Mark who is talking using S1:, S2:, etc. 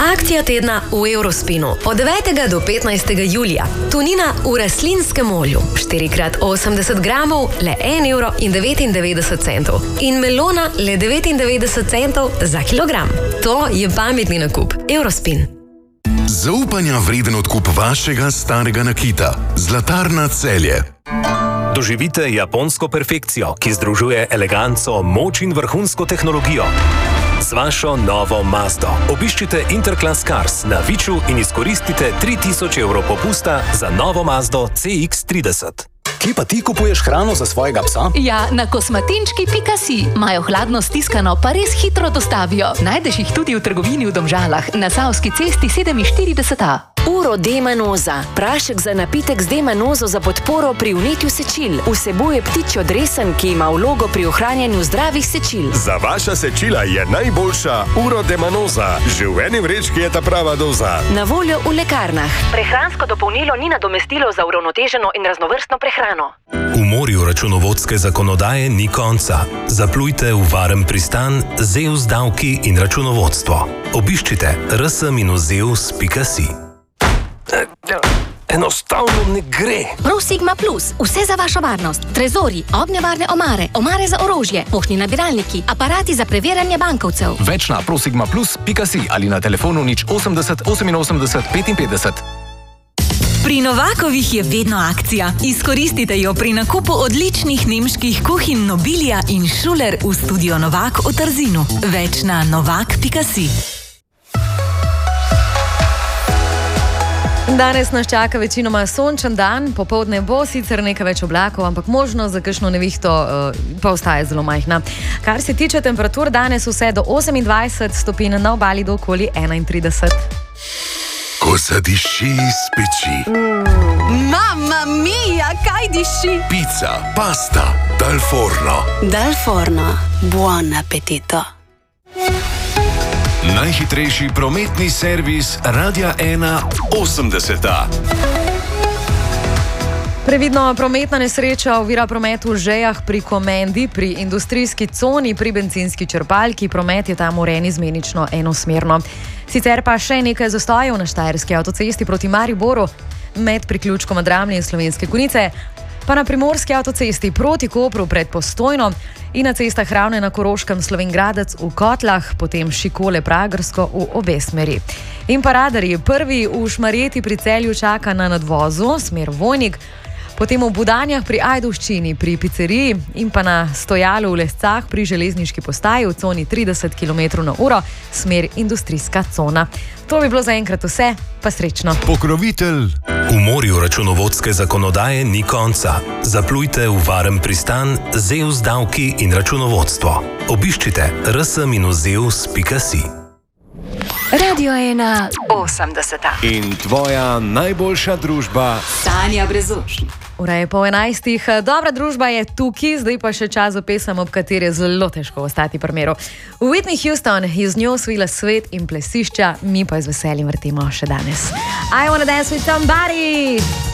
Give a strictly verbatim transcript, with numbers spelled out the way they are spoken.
S1: Akcija tedna v Eurospinu od devetega do petnajstega julija. Tunina v rastlinskem olju, štiri krat osemdeset gramov, le en evro in devetindevetdeset centov. In melona le devetindevetdeset centov za kilogram. To je pametni nakup. Eurospin.
S2: Zaupanja vreden odkup vašega starega nakita. Zlatarna Celje.
S3: Doživite japonsko perfekcijo, ki združuje eleganco, moč in vrhunsko tehnologijo. Z vašo novo Mazdo obiščite Interclass Cars na Viču in izkoristite tri tisoč evrov popusta za novo Mazdo C X trideset.
S4: Kje pa ti kupuješ hrano za svojega psa?
S5: Ja, na kosmatinčki pika si. Imajo hladno stiskano, pa res hitro dostavijo. Najdeš jih tudi v trgovini v Domžalah, na Savski cesti sedeminštirideset A.
S6: Uro D-manoza. Prašek za napitek z D-manozo za podporo pri vnetju sečil. Vsebuje ptičjo dresen, ki ima vlogo pri ohranjanju zdravih sečil.
S7: Za vaša sečila je najboljša Uro D-manoza. Že v eni vrečki je ta prava doza.
S6: Na voljo v lekarnah. Prehransko dopolnilo ni nadomestilo za uravnoteženo in raznovrstno prehrano.
S3: V morju računovodske zakonodaje ni konca. Zaplujte v varen pristan z E U S davki in računovodstvo. Obiščite r s minus zeus pika si.
S7: Enostavno ne gre.
S8: ProSigma Plus. Vse za vašo varnost. Trezori, ognjevarne omare, omare za orožje, poštni nabiralniki, aparati za preverjanje bankovcev.
S4: Več na prosigma plus pika si ali na telefonu nič osemdeset oseminosemdeset petinpetdeset.
S9: Pri Novakovih je vedno akcija. Izkoristite jo pri nakupu odličnih nemških kuhinj Nobilia in Schuler v studio Novak v Trzinu. Več na novak pika si.
S10: Danes nas čaka večinoma sončen dan, popoldne bo sicer nekaj več oblakov, ampak možnost za kakšno nevihto uh, pa ostaje zelo majhna. Kar se tiče temperatur, danes vse do osemindvajset stopinj, na obali do okoli enaintrideset.
S2: Ko zadiši iz peči.
S8: Mm. Mamma mia, kaj diši?
S2: Pizza, pasta, dal forno.
S11: Dal forno, buon appetito.
S2: Najhitrejši prometni servis Radia ena osemdeseta.
S10: Previdno, prometna nesreča ovira promet v Žejah pri Komendi, pri industrijski coni, pri bencinski črpalki. Promet je tam urejen izmenično enosmerno. Sicer pa še nekaj zastojev na štajerski avtocesti proti Mariboru, med priključkom Dramlje in Slovenske Konjice, pa na primorski avtocesti proti Kopru pred Postojno in na cestah Ravne na Koroškem Slovenj Gradec v Kotlah, potem Šikole Pragersko v obe smeri. In pa radarji, prvi v Šmarjeti pri Celju čaka na nadvozu, smer Vojnik, potem v Budanjah pri Ajdovščini, pri piceriji in pa na stojalu v Lescah pri železniški postaji v coni trideset kilometrov na uro, smer industrijska cona. To bi bilo zaenkrat vse, pa srečno.
S2: Pokrovitelj.
S3: V morju računovodske zakonodaje ni konca. Zaplujte v varen pristan z E U S davki in računovodstvo. Obiščite r s minus zeus pika si.
S5: Radio ena osemdeseta.
S7: In tvoja najboljša družba
S8: Sanja Brezošnik.
S10: Ura je pol enajstih, dobra družba je tukaj, zdaj pa še čas za pesem, ob kateri je zelo težko ostati pri miru. Whitney Houston, iz njo svila svet in plesišča, mi pa z veseljem vrtimo še danes. I wanna dance with somebody!